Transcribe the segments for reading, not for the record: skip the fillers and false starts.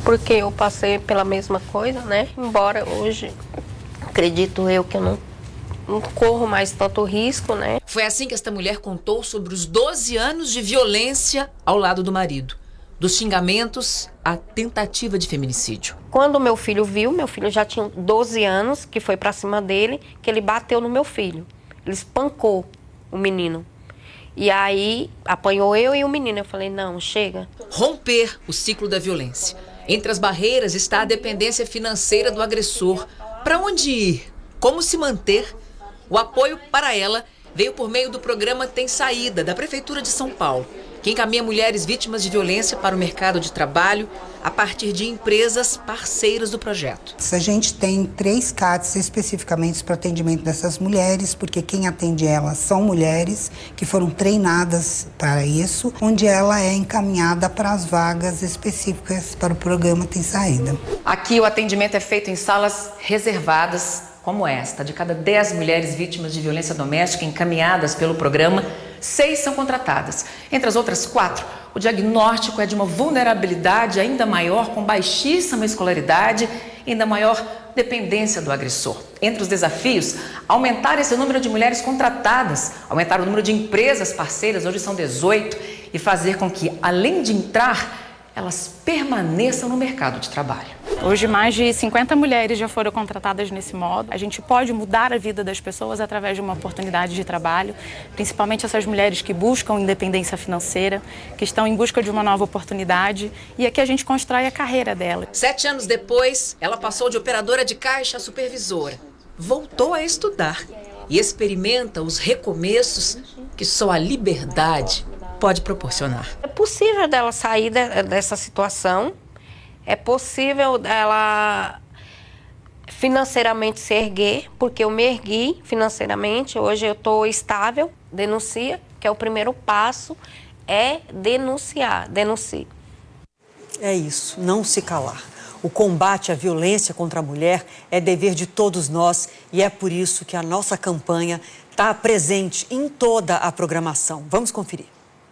porque eu passei pela mesma coisa, né? Embora hoje, acredito eu que eu não corro mais tanto risco, né? Foi assim que esta mulher contou sobre os 12 anos de violência ao lado do marido. Dos xingamentos à tentativa de feminicídio. Quando meu filho viu, meu filho já tinha 12 anos, que foi pra cima dele, que ele bateu no meu filho. Ele espancou o menino. E aí, apanhou eu e o menino. Eu falei, não, chega. Romper o ciclo da violência. Entre as barreiras está a dependência financeira do agressor. Para onde ir? Como se manter? O apoio para ela veio por meio do programa Tem Saída, da Prefeitura de São Paulo, que encaminha mulheres vítimas de violência para o mercado de trabalho a partir de empresas parceiras do projeto. A gente tem 3 CATs especificamente para atendimento dessas mulheres, porque quem atende elas são mulheres que foram treinadas para isso, onde ela é encaminhada para as vagas específicas para o programa Tem Saída. Aqui o atendimento é feito em salas reservadas, como esta. De cada 10 mulheres vítimas de violência doméstica encaminhadas pelo programa, 6 são contratadas. Entre as outras 4, o diagnóstico é de uma vulnerabilidade ainda maior, com baixíssima escolaridade e ainda maior dependência do agressor. Entre os desafios, aumentar esse número de mulheres contratadas, aumentar o número de empresas parceiras, hoje são 18, e fazer com que, além de entrar, elas permaneçam no mercado de trabalho. Hoje, mais de 50 mulheres já foram contratadas nesse modo. A gente pode mudar a vida das pessoas através de uma oportunidade de trabalho, principalmente essas mulheres que buscam independência financeira, que estão em busca de uma nova oportunidade, e aqui a gente constrói a carreira dela. 7 anos depois, ela passou de operadora de caixa a supervisora. Voltou a estudar e experimenta os recomeços que só a liberdade pode proporcionar. É possível dela sair dessa situação, é possível dela financeiramente se erguer, porque eu me ergui financeiramente, hoje eu estou estável. Denuncia, que é o primeiro passo, é denunciar, denuncie. É isso, não se calar. O combate à violência contra a mulher é dever de todos nós e é por isso que a nossa campanha está presente em toda a programação. Vamos conferir.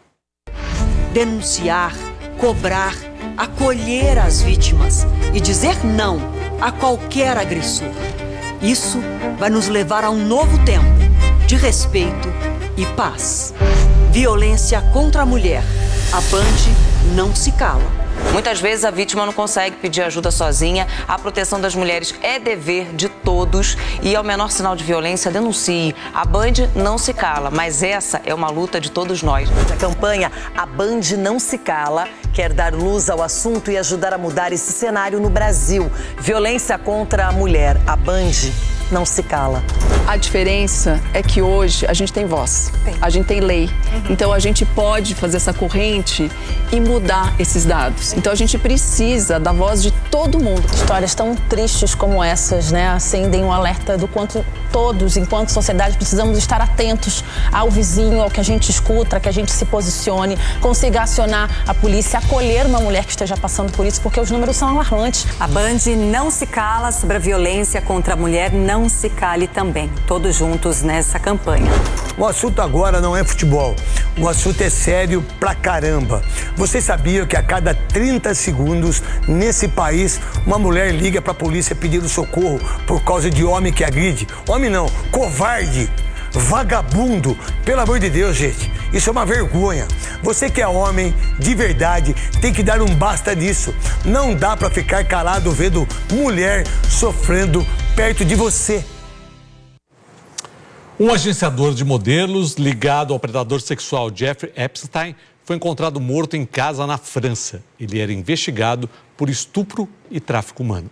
Denunciar, cobrar, acolher as vítimas e dizer não a qualquer agressor. Isso vai nos levar a um novo tempo de respeito e paz. Violência contra a mulher. A Band não se cala. Muitas vezes a vítima não consegue pedir ajuda sozinha. A proteção das mulheres é dever de todos e ao menor sinal de violência, denuncie. A Band não se cala, mas essa é uma luta de todos nós. A campanha A Band Não Se Cala quer dar luz ao assunto e ajudar a mudar esse cenário no Brasil. Violência contra a mulher. A Band não se cala. A diferença é que hoje a gente tem voz, a gente tem lei. Então a gente pode fazer essa corrente e mudar esses dados. Então a gente precisa da voz de todo mundo. Histórias tão tristes como essas, né, acendem um alerta do quanto todos, enquanto sociedade, precisamos estar atentos ao vizinho, ao que a gente escuta, que a gente se posicione, consiga acionar a polícia, acolher uma mulher que esteja passando por isso, porque os números são alarmantes. A Band não se cala sobre a violência contra a mulher, não se cale também. Todos juntos nessa campanha. O assunto agora não é futebol. O assunto é sério pra caramba. Vocês sabiam que a cada 30 segundos, nesse país, uma mulher liga pra polícia pedindo socorro por causa de homem que agride? Homem não, covarde, vagabundo. Pelo amor de Deus, gente, isso é uma vergonha. Você que é homem, de verdade, tem que dar um basta nisso. Não dá pra ficar calado vendo mulher sofrendo perto de você. Um agenciador de modelos ligado ao predador sexual Jeffrey Epstein foi encontrado morto em casa na França. Ele era investigado por estupro e tráfico humano.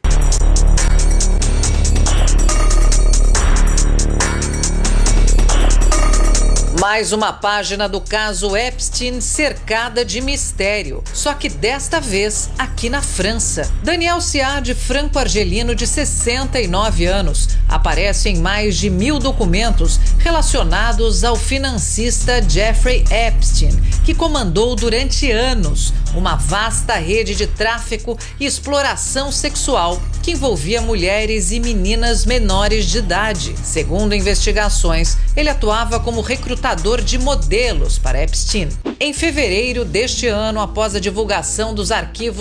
Mais uma página do caso Epstein cercada de mistério. Só que desta vez aqui na França. Daniel Ciad, franco-argelino de 69 anos, aparece em mais de 1000 documentos relacionados ao financista Jeffrey Epstein, que comandou durante anos uma vasta rede de tráfico e exploração sexual que envolvia mulheres e meninas menores de idade. Segundo investigações, ele atuava como recrutador de modelos para Epstein. Em fevereiro deste ano, após a divulgação dos arquivos